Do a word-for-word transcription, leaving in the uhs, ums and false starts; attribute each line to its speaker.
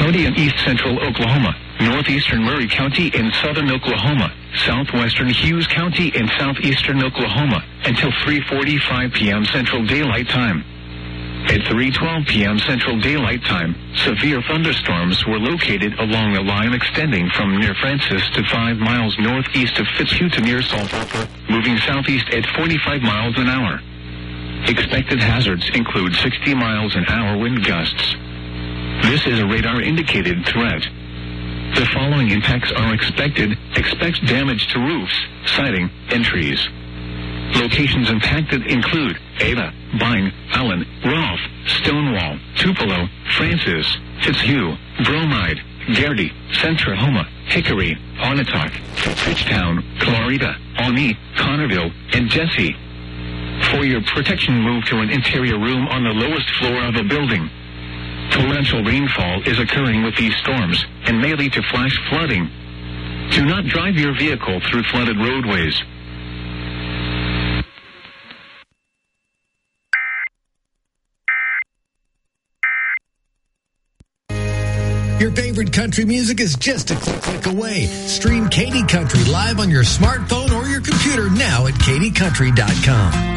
Speaker 1: County in east central Oklahoma, northeastern Murray County in southern Oklahoma, southwestern Hughes County in southeastern Oklahoma, until three forty-five p.m. Central Daylight Time. At three twelve p.m. Central Daylight Time, severe thunderstorms were located along a line extending from near Francis to five miles northeast of Fitzhugh to near Saltwater, moving southeast at forty-five miles an hour. Expected hazards include sixty miles an hour wind gusts. This is a radar-indicated threat. The following impacts are expected. Expect damage to roofs, siding, and trees. Locations impacted include Ada, Bine, Allen, Rolfe, Stonewall, Tupelo, Francis, Fitzhugh, Bromide, Garrity, Centrahoma, Hickory, Onatoc, Fitchtown, Clarita, Awnee, Connerville, and Jesse. For your protection, move to an interior room on the lowest floor of a building. Torrential rainfall is occurring with these storms and may lead to flash flooding. Do not drive your vehicle through flooded roadways.
Speaker 2: Your favorite country music is just a click away. Stream Katy Country live on your smartphone or your computer now at katy country dot com.